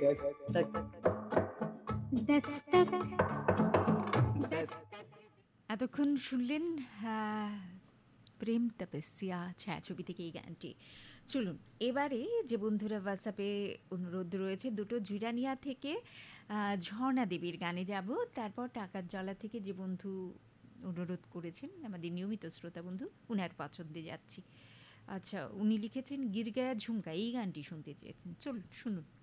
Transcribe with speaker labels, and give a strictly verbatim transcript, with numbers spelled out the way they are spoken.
Speaker 1: दस्तक
Speaker 2: दस्तक
Speaker 1: दस्तक
Speaker 3: এতক্ষণ শুনলেন আহ, প্রেম তপস্যা ছায়াছবি থেকে এই গানটি। চলুন এবারে যে বন্ধুরা হোয়াটসঅ্যাপে অনুরোধ রয়েছে দুটো জুরানিয়া থেকে আহ, ঝর্ণা দেবীর গানে যাব, তারপর টাকার জলা থেকে যে বন্ধু অনুরোধ করেছেন আমাদের নিয়মিত শ্রোতা বন্ধু, উনার পছন্দে যাচ্ছি। আচ্ছা, উনি লিখেছেন গিরগায়া ঝুমকা, এই গানটি শুনতে চেয়েছেন। চলুন শুনুন।